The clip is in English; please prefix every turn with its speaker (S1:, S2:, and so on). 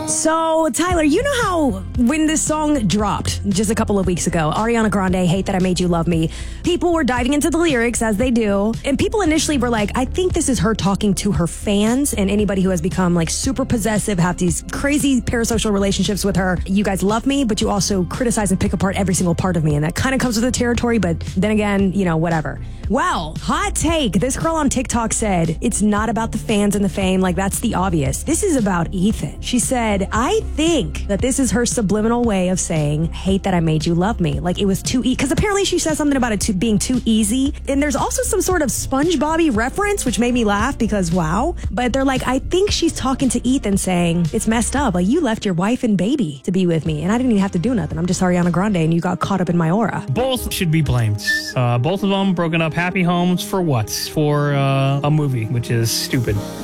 S1: So, Tyler, you know how when this song dropped just a couple of weeks ago, Ariana Grande, Hate That I Made You Love Me, people were diving into the lyrics as they do. And people initially were like, I think this is her talking to her fans and anybody who has become like super possessive, have these crazy parasocial relationships with her. You guys love me, but you also criticize and pick apart every single part of me. And that kind of comes with the territory, but then again, you know, whatever. Well, hot take. This girl on TikTok said, it's not about the fans and the fame. Like, that's the obvious. This is about Ethan. She said, I think that this is her subliminal way of saying, hate that I made you love me. Like, it was too easy. Because apparently she says something about it being too easy. And there's also some sort of SpongeBob reference, which made me laugh because, wow. But they're like, I think she's talking to Ethan saying, it's messed up. Like, you left your wife and baby to be with me. And I didn't even have to do nothing. I'm just Ariana Grande and you got caught up in my aura.
S2: Both should be blamed. Both of them broken up happy homes for what? For a movie, which is stupid.